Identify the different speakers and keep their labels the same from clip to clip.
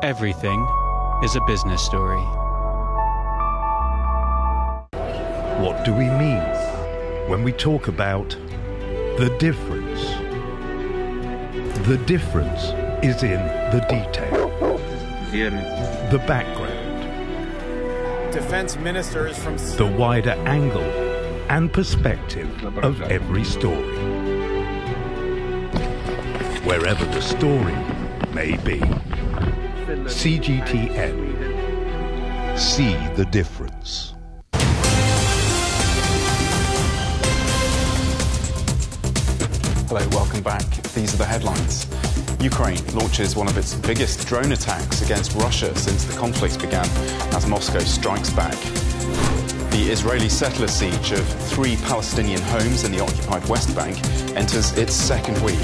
Speaker 1: Everything is a business story.
Speaker 2: What do we mean when we talk about the difference? The difference is in the detail, the background,
Speaker 3: defense ministers from
Speaker 2: the wider angle and perspective of every story, wherever the story may be. CGTN. See the difference.
Speaker 4: Hello, welcome back. These are the headlines. Ukraine launches one of its biggest drone attacks against Russia since the conflict began, as Moscow strikes back. The Israeli settler siege of 3 Palestinian homes in the occupied West Bank enters its second week.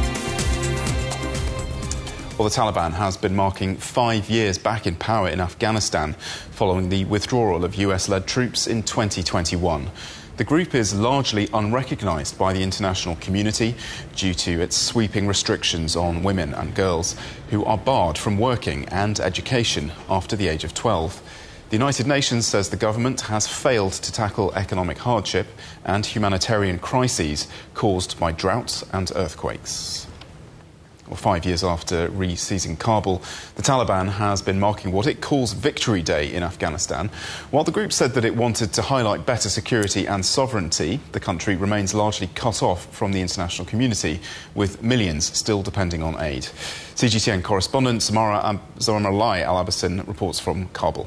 Speaker 4: Well, the Taliban has been marking 5 years back in power in Afghanistan following the withdrawal of US-led troops in 2021. The group is largely unrecognised by the international community due to its sweeping restrictions on women and girls who are barred from working and education after the age of 12. The United Nations says the government has failed to tackle economic hardship and humanitarian crises caused by droughts and earthquakes. Well, 5 years after re-seizing Kabul, the Taliban has been marking what it calls Victory Day in Afghanistan. While the group said that it wanted to highlight better security and sovereignty, the country remains largely cut off from the international community, with millions still depending on aid. CGTN correspondent Zamaralai Al-Abasin reports from Kabul.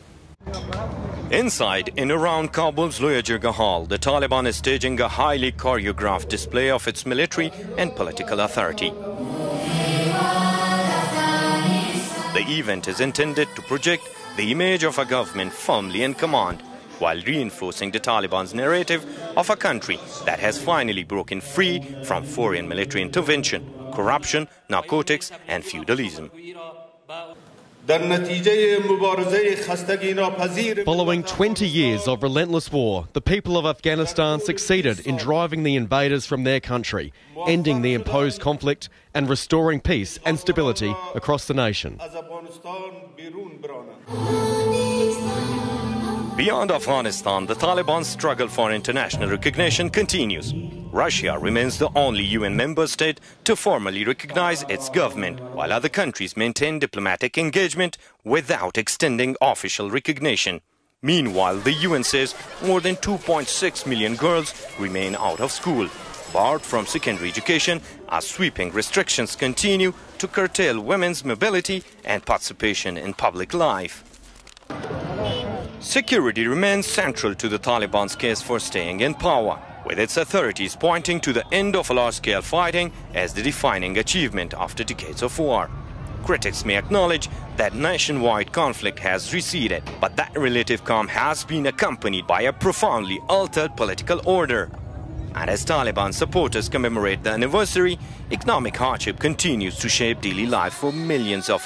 Speaker 5: Inside, in around Kabul's Loya Jirga Hall, the Taliban is staging a highly choreographed display of its military and political authority. The event is intended to project the image of a government firmly in command, while reinforcing the Taliban's narrative of a country that has finally broken free from foreign military intervention, corruption, narcotics and feudalism.
Speaker 6: Following 20 years of relentless war, the people of Afghanistan succeeded in driving the invaders from their country, ending the imposed conflict and restoring peace and stability across the nation.
Speaker 5: Beyond Afghanistan, the Taliban's struggle for international recognition continues. Russia remains the only UN member state to formally recognize its government, while other countries maintain diplomatic engagement without extending official recognition. Meanwhile, the UN says more than 2.6 million girls remain out of school, barred from secondary education, as sweeping restrictions continue to curtail women's mobility and participation in public life. Security remains central to the Taliban's case for staying in power, with its authorities pointing to the end of large-scale fighting as the defining achievement after decades of war. Critics may acknowledge that nationwide conflict has receded, but that relative calm has been accompanied by a profoundly altered political order. And as Taliban supporters commemorate the anniversary, economic hardship continues to shape daily life for millions of